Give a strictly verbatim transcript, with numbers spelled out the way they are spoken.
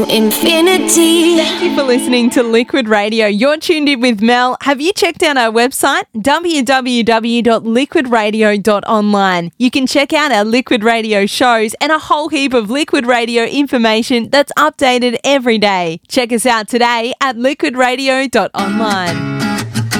Infinity. Thank you for listening to Liquid Radio. You're tuned in with Mel. Have you checked out our website? w w w dot liquid radio dot online. You can check out our Liquid Radio shows and a whole heap of Liquid Radio information that's updated every day. Check us out today at liquid radio dot online.